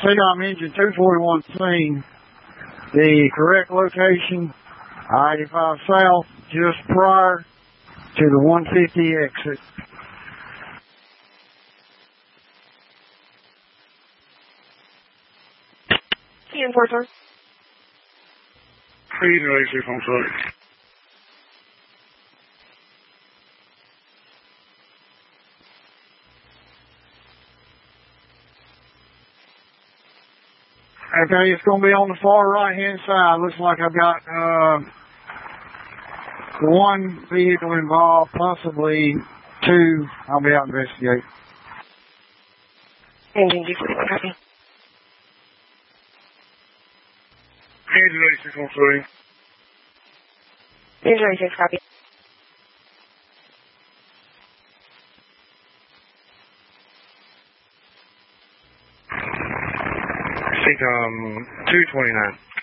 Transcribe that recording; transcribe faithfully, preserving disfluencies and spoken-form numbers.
CDOM engine two forty-one scene. The correct location, I eighty-five south, just prior to the one fifty exit. ten four, sir. Please release your phone, sorry. Okay, it's going to be on the far right-hand side. Looks like I've got uh, one vehicle involved, possibly two. I'll be out investigating. Engine two forty-one, copy. Please release your phone, sorry. Engine ninety-six, copy. CDOM two twenty-nine.